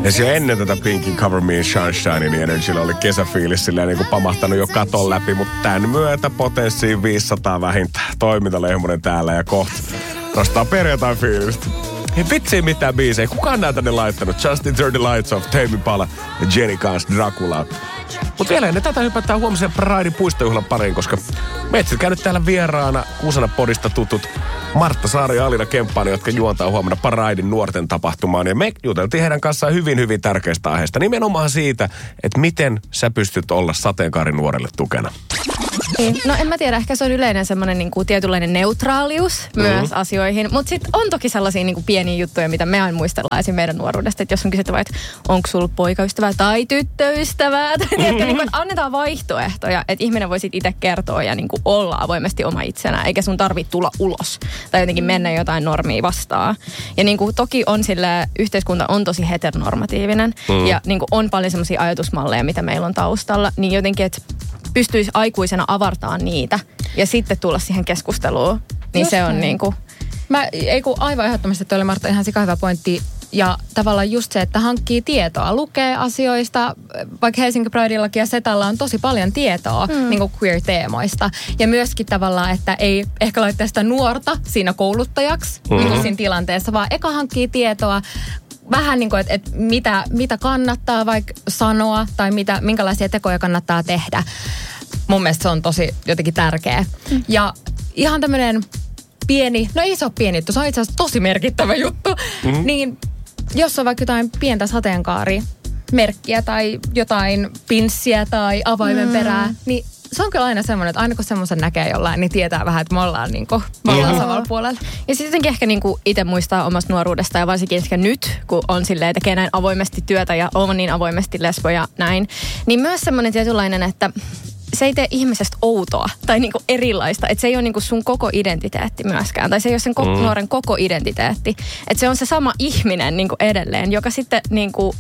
Ja se ennen tätä Pinkin Cover Me in Sunshine, niin Energyllä oli kesäfiilis silleen niin kuin pamahtanut jo katon läpi, mutta tämän myötä potenssiin 500 vähintään. Toimintalehmonen täällä ja kohta nostaa perjantain fiilistä. Hei vitsi mitään biisejä. Kukaan näitä tänne laittanut? Justin Turn the Lights Off, Tame Impala ja Jenny Kans Dracula. Mutta vielä ennen tätä hypätään huomisen Pridein puistojuhlan pariin, koska meitsit käynyt täällä vieraana Kuusana podista tutut Martta Saari ja Alina Kemppainen, jotka juontaa huomenna Pridein nuorten tapahtumaan. Ja me juteltiin heidän kanssaan hyvin, hyvin tärkeistä aiheista. Nimenomaan siitä, että miten sä pystyt olla sateenkaarinuorelle tukena. No en mä tiedä, ehkä se on yleinen semmoinen niinku tietynlainen neutraalius myös asioihin. Mutta sitten on toki sellaisia niinku pieniä juttuja, mitä me aina muistellaan esim. Meidän nuoruudesta. Että jos on kysyttävä, että onko sulla poikaystävää tai tyttöystävää. Tai niinku, annetaan vaihtoehtoja, että ihminen voi sitten itse kertoa ja niinku olla avoimesti oma itsenään. Eikä sun tarvitse tulla ulos tai jotenkin mennä jotain normia vastaan. Ja niinku, toki on sille yhteiskunta on tosi heteronormatiivinen. Ja niinku, on paljon semmoisia ajatusmalleja, mitä meillä on taustalla. Niin jotenkin, että pystyisi aikuisena avartaan niitä ja sitten tulla siihen keskusteluun, niin just se on niinku... Aivan ehdottomasti toi oli Martta ihan sika hyvä pointti. Ja tavallaan just se, että hankkii tietoa, lukee asioista, vaikka Helsinki Prideillakin ja Setalla on tosi paljon tietoa niin kuin queer-teemoista. Ja myöskin tavallaan, että ei ehkä laittaa sitä nuorta siinä kouluttajaksi niin kuin siinä tilanteessa, vaan eka hankkii tietoa, vähän niin kuin, että mitä kannattaa vaikka sanoa tai minkälaisia tekoja kannattaa tehdä. Mun mielestä se on tosi jotenkin tärkeä. Ja ihan tämmöinen pieni, no ei se ole pieni juttu, se on itse asiassa tosi merkittävä juttu. Niin jos on vaikka jotain pientä sateenkaarimerkkiä tai jotain pinssiä tai avaimen perää, niin se on kyllä aina semmoinen, että aina kun semmoisen näkee jollain, niin tietää vähän, että me ollaan samalla puolella. Ja sitten jotenkin ehkä niinku itse muistaa omasta nuoruudesta ja varsinkin ehkä nyt, kun on silleen, tekee näin avoimesti työtä ja on niin avoimesti lesbo ja näin. Niin myös semmoinen tietynlainen, että se ei tee ihmisestä outoa tai niinku erilaista. Että se ei ole niinku sun koko identiteetti myöskään. Tai se ei ole sen nuoren koko identiteetti. Että se on se sama ihminen niinku edelleen, joka sitten niinku...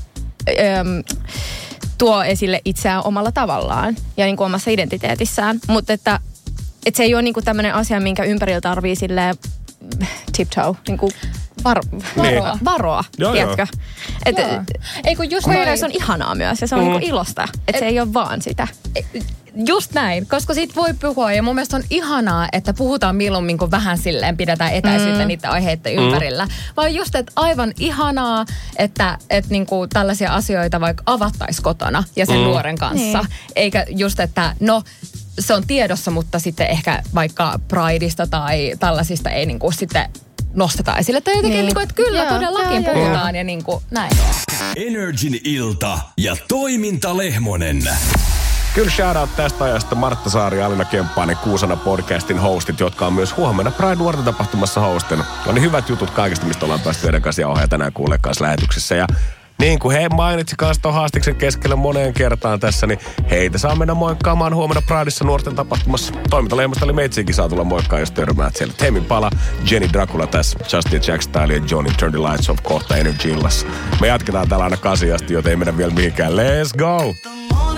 tuo esille itseään omalla tavallaan ja niin kuin omassa identiteetissään. Mutta että se ei ole niin kuin tämmöinen asia, minkä ympärillä tarvii silleen tiptoe, niin kuin varoa, tiedätkö? Ei kun just queerness on ihanaa myös ja se on niin kuin ilosta, että se ei ole vaan sitä. Just näin, koska siitä voi puhua ja mun mielestä on ihanaa, että puhutaan milloin kun vähän silleen pidetään etäisyyttä niiden aiheiden ympärillä. Vaan just, että aivan ihanaa, että niinku tällaisia asioita vaikka avattaisi kotona ja sen nuoren kanssa. Niin. Eikä just, että no se on tiedossa, mutta sitten ehkä vaikka Prideista tai tällaisista ei niinku sitten nosteta esille. Tai jotenkin, niin. Että kyllä todellakin puhutaan ja niinku näin. Energin ilta ja toimintalehmonen. Kyllä shoutout tästä ajasta Martta Saari ja Alina Kemppainen, Kuusana podcastin hostit, jotka on myös huomenna Pride nuorten tapahtumassa hostina. On niin hyvät jutut kaikista, mistä ollaan päästy teidän kanssa jauhaa ja tänään kuulee kanssa lähetyksessä. Ja niin kuin he mainitsi kanssa ton haastiksen keskellä moneen kertaan tässä, niin heitä saa mennä moikkaamaan huomenna Prideissa nuorten tapahtumassa. Toimintalehmosta oli meitsiinkin saa tulla moikkaa, jos törmäät siellä. Tame Impala, Jenny Dracula tässä, Justin Jack Style ja Johnny Turn the Lights Off kohta Energy illassa. Me jatketaan täällä aina 8 asti, joten ei mennä vielä mihinkään. Let's go!